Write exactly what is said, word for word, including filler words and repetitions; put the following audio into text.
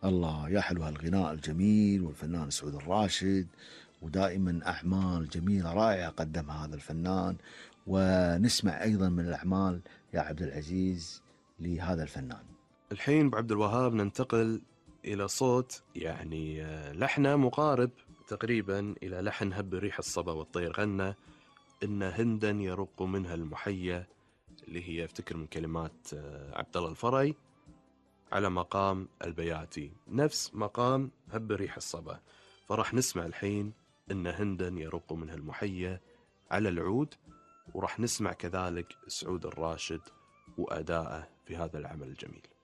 الله يا حلو هالغناء الجميل والفنان سعود الراشد، ودائما أعمال جميلة رائعة قدمها هذا الفنان. ونسمع أيضا من الأعمال يا عبد العزيز لهذا الفنان. الحين أبو عبد الوهاب ننتقل إلى صوت يعني لحنه مقارب تقريبا إلى لحن هب ريح الصبا والطير غنى إن هندا يرق منها المحيا، اللي هي افتكر من كلمات عبد الله الفري على مقام البياتي، نفس مقام هب ريح الصبا. فراح نسمع الحين إن هندا يرق منها المحيا على العود، وراح نسمع كذلك سعود الراشد وأداءه في هذا العمل الجميل.